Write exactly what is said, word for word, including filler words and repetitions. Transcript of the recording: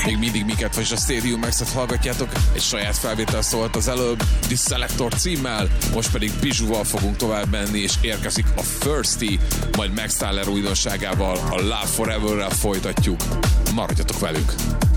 Még mindig minket, vagyis a Stadium Max-et hallgatjátok, egy saját felvétel szólt az előbb, The Selector címmel, most pedig Bijouval fogunk tovább menni, és érkezik a Thirsty, majd Max Tyler újdonságával, a Love Forever-rel folytatjuk. Maradjatok velünk!